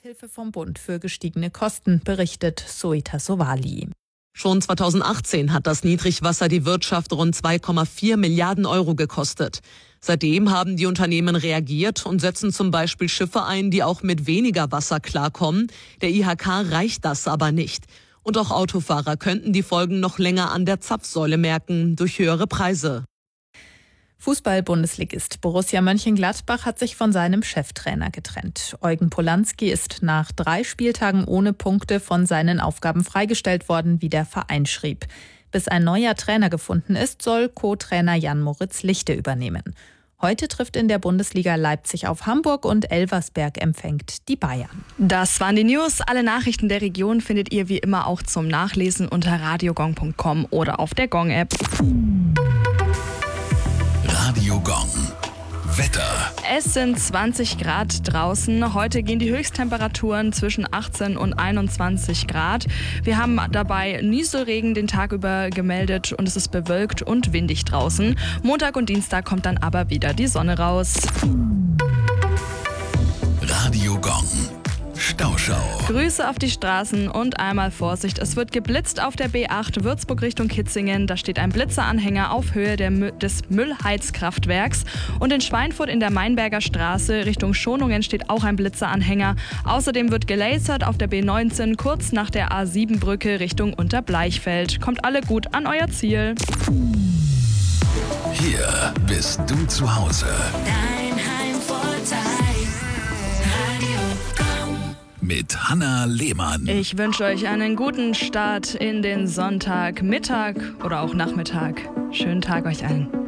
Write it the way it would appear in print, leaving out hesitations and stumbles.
Hilfe vom Bund für gestiegene Kosten, berichtet Soita Sowali. Schon 2018 hat das Niedrigwasser die Wirtschaft rund 2,4 Milliarden Euro gekostet. Seitdem haben die Unternehmen reagiert und setzen zum Beispiel Schiffe ein, die auch mit weniger Wasser klarkommen. Der IHK reicht das aber nicht. Und auch Autofahrer könnten die Folgen noch länger an der Zapfsäule merken, durch höhere Preise. Fußball-Bundesligist Borussia Mönchengladbach hat sich von seinem Cheftrainer getrennt. Eugen Polanski ist nach 3 Spieltagen ohne Punkte von seinen Aufgaben freigestellt worden, wie der Verein schrieb. Bis ein neuer Trainer gefunden ist, soll Co-Trainer Jan-Moritz Lichte übernehmen. Heute trifft in der Bundesliga Leipzig auf Hamburg und Elversberg empfängt die Bayern. Das waren die News. Alle Nachrichten der Region findet ihr wie immer auch zum Nachlesen unter radiogong.com oder auf der Gong-App. Radio Gong. Wetter. Es sind 20 Grad draußen. Heute gehen die Höchsttemperaturen zwischen 18 und 21 Grad. Wir haben dabei Nieselregen den Tag über gemeldet und es ist bewölkt und windig draußen. Montag und Dienstag kommt dann aber wieder die Sonne raus. Radio Gong. Stauschau. Grüße auf die Straßen und einmal Vorsicht. Es wird geblitzt auf der B8 Würzburg Richtung Kitzingen. Da steht ein Blitzeranhänger auf Höhe des Müllheizkraftwerks. Und in Schweinfurt in der Mainberger Straße Richtung Schonungen steht auch ein Blitzeranhänger. Außerdem wird gelasert auf der B19 kurz nach der A7-Brücke Richtung Unterbleichfeld. Kommt alle gut an euer Ziel. Hier bist du zu Hause. Dein Heimvorteil. Mit Hanna Lehmann. Ich wünsche euch einen guten Start in den Sonntag, Mittag oder auch Nachmittag. Schönen Tag euch allen.